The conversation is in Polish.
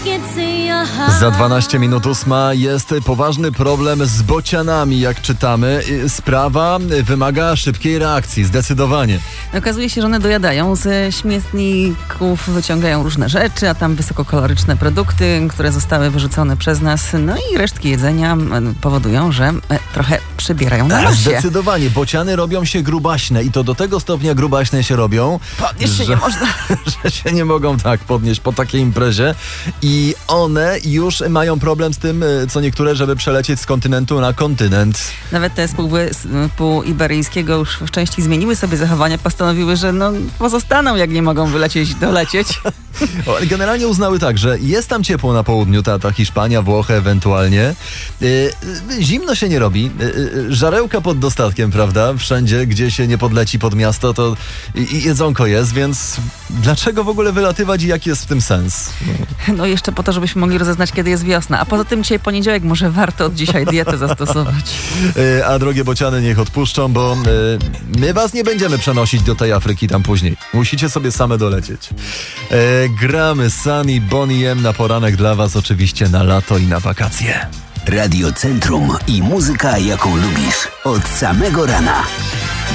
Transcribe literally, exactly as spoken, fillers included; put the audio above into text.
Za dwanaście minut ósma jest poważny problem z bocianami, jak czytamy. Sprawa wymaga szybkiej reakcji, zdecydowanie. Okazuje się, że one dojadają. Ze śmietników wyciągają różne rzeczy, a tam wysokokaloryczne produkty, które zostały wyrzucone przez nas. No i resztki jedzenia powodują, że trochę przybierają na masie. Zdecydowanie. Bociany robią się grubaśne i to do tego stopnia grubaśne się robią, podnieść się że, nie można. że się nie mogą tak podnieść po takiej imprezie. I one już mają problem z tym, co niektóre, żeby przelecieć z kontynentu na kontynent. Nawet te spółwyspu iberyjskiego już w części zmieniły sobie zachowania, postanowiły, że no pozostaną, jak nie mogą wylecieć, dolecieć. Generalnie uznały tak, że jest tam ciepło na południu, ta, ta Hiszpania, Włochy ewentualnie. Yy, zimno się nie robi. Yy, żarełka pod dostatkiem, prawda? Wszędzie, gdzie się nie podleci pod miasto, to i jedzonko jest, więc dlaczego w ogóle wylatywać i jaki jest w tym sens? No jeszcze po to, żebyśmy mogli rozeznać, kiedy jest wiosna. A poza tym dzisiaj poniedziałek, może warto od dzisiaj dietę zastosować. Yy, a drogie bociany niech odpuszczą, bo yy, my was nie będziemy przenosić do tej Afryki tam później. Musicie sobie same dolecieć. Yy, Gramy Sunny, Bonnie M na poranek dla was, oczywiście na lato i na wakacje. Radio Centrum i muzyka, jaką lubisz. Od samego rana.